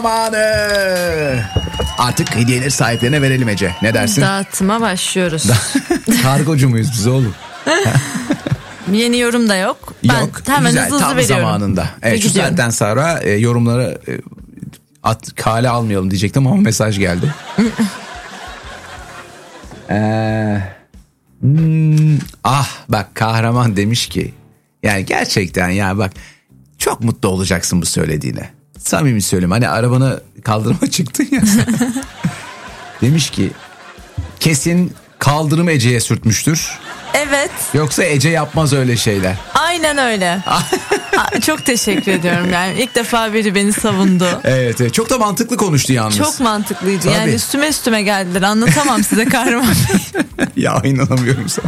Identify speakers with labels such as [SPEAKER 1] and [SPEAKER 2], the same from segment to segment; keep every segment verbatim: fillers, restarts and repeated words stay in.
[SPEAKER 1] Zamanı. Artık hediyeleri sahiplerine verelim Ece. Ne dersin?
[SPEAKER 2] Dağıtıma başlıyoruz.
[SPEAKER 1] Kargocu muyuz biz oğlum?
[SPEAKER 2] Yeni yorum da yok. Ben
[SPEAKER 1] Yok.
[SPEAKER 2] hemen
[SPEAKER 1] Güzel,
[SPEAKER 2] hızlı hızlı
[SPEAKER 1] tam
[SPEAKER 2] veriyorum.
[SPEAKER 1] zamanında. Evet, şu
[SPEAKER 2] gidiyorum.
[SPEAKER 1] saatten sonra e, yorumları e, at, kale almayalım diyecektim ama mesaj geldi. ee, hmm, ah bak kahraman demiş ki yani gerçekten ya bak çok mutlu olacaksın bu söylediğine. Samimi söyleyeyim, hani arabanı kaldırıma çıktın ya. Demiş ki kesin kaldırım Ece'ye sürtmüştür.
[SPEAKER 2] Evet.
[SPEAKER 1] Yoksa Ece yapmaz öyle şeyler.
[SPEAKER 2] Aynen öyle. Aa, çok teşekkür ediyorum. Yani ilk defa biri beni savundu.
[SPEAKER 1] Evet, evet. Çok da mantıklı konuştu yalnız.
[SPEAKER 2] Çok mantıklıydı.
[SPEAKER 1] Tabii.
[SPEAKER 2] Yani üstüme üstüme geldiler. Anlatamam size kahraman bey.
[SPEAKER 1] Ya inanamıyorum sana.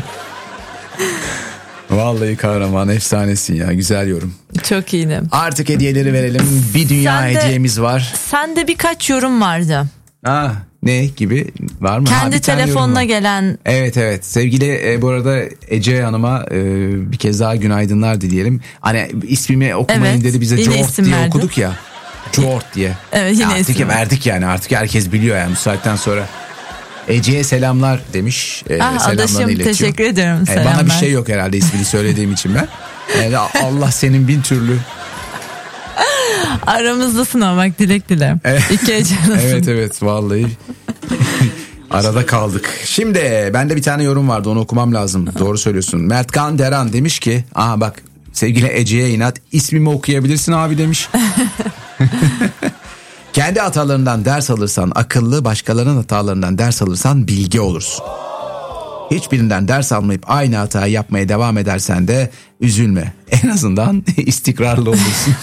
[SPEAKER 1] Vallahi kahraman efsanesin ya, güzel yorum.
[SPEAKER 2] Çok iyiydi.
[SPEAKER 1] Artık hediyeleri verelim. Bir dünya
[SPEAKER 2] Sen de-
[SPEAKER 1] hediyemiz var.
[SPEAKER 2] Sende birkaç yorum vardı.
[SPEAKER 1] Ha, ne gibi var mı?
[SPEAKER 2] Kendi
[SPEAKER 1] Ha, bir tane yorum
[SPEAKER 2] telefonuna
[SPEAKER 1] var.
[SPEAKER 2] gelen.
[SPEAKER 1] Evet evet sevgili e, bu arada Ece Hanım'a e, bir kez daha günaydınlar dileyelim. Hani ismimi okumayın
[SPEAKER 2] Evet,
[SPEAKER 1] dedi, bize
[SPEAKER 2] yine
[SPEAKER 1] Jort
[SPEAKER 2] isim
[SPEAKER 1] diye
[SPEAKER 2] verdi.
[SPEAKER 1] okuduk ya. Jort diye.
[SPEAKER 2] Evet, yine
[SPEAKER 1] artık
[SPEAKER 2] isim
[SPEAKER 1] verdik yani, artık herkes biliyor yani bu saatten sonra. Ece'ye selamlar demiş. E,
[SPEAKER 2] Ah,
[SPEAKER 1] selamlarını
[SPEAKER 2] adaşım
[SPEAKER 1] iletiyor.
[SPEAKER 2] teşekkür ederim.
[SPEAKER 1] E,
[SPEAKER 2] Selamlar.
[SPEAKER 1] bana bir şey yok herhalde ismini söylediğim için ben. Yani Allah senin bin türlü.
[SPEAKER 2] Aramızdasın ama bak, dilek dile.
[SPEAKER 1] Evet.
[SPEAKER 2] İki Ece arasın.
[SPEAKER 1] Evet evet vallahi. Arada kaldık. Şimdi bende bir tane yorum vardı, onu okumam lazım. Doğru söylüyorsun. Mertkan Deran demiş ki, aha bak sevgili Ece'ye inat, ismimi okuyabilirsin abi demiş. Kendi hatalarından ders alırsan akıllı, başkalarının hatalarından ders alırsan bilge olursun. Hiçbirinden ders almayıp aynı hatayı yapmaya devam edersen de üzülme. En azından istikrarlı olursun.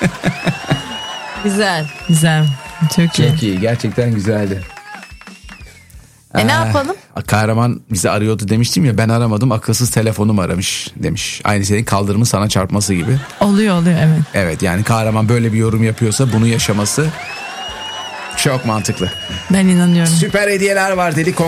[SPEAKER 2] Güzel. Güzel. Çok iyi.
[SPEAKER 1] Çok iyi, gerçekten güzeldi.
[SPEAKER 2] E ne
[SPEAKER 1] Ee,
[SPEAKER 2] yapalım?
[SPEAKER 1] Kahraman bizi arıyordu demiştim ya, ben aramadım, akılsız telefonum aramış demiş. Aynı senin kaldırımın sana çarpması gibi.
[SPEAKER 2] Oluyor oluyor evet.
[SPEAKER 1] Evet yani kahraman böyle bir yorum yapıyorsa bunu yaşaması çok mantıklı.
[SPEAKER 2] Ben inanıyorum.
[SPEAKER 1] Süper hediyeler var dedik.